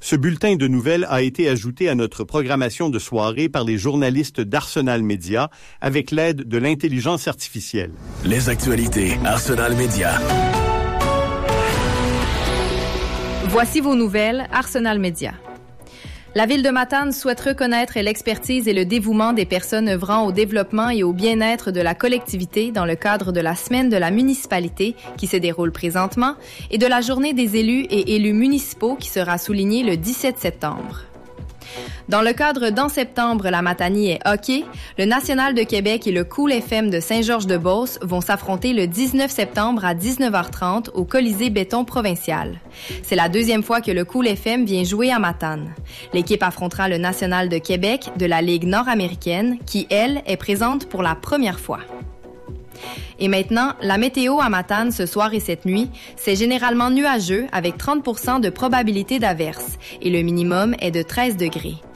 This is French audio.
Ce bulletin de nouvelles a été ajouté à notre programmation de soirée par les journalistes d'Arsenal Média avec l'aide de l'intelligence artificielle. Les actualités Arsenal Média. Voici vos nouvelles Arsenal Média. La Ville de Matane souhaite reconnaître l'expertise et le dévouement des personnes œuvrant au développement et au bien-être de la collectivité dans le cadre de la Semaine de la municipalité qui se déroule présentement et de la Journée des élus et élus municipaux qui sera soulignée le 17 septembre. Dans le cadre d'En septembre, la Matanie est hockey, le National de Québec et le Cool FM de Saint-Georges-de-Beauce vont s'affronter le 19 septembre à 19h30 au Colisée Béton Provincial. C'est la deuxième fois que le Cool FM vient jouer à Matane. L'équipe affrontera le National de Québec de la Ligue nord-américaine qui, elle, est présente pour la première fois. Et maintenant, la météo à Matane ce soir et cette nuit, c'est généralement nuageux avec 30% de probabilité d'averse et le minimum est de 13 degrés.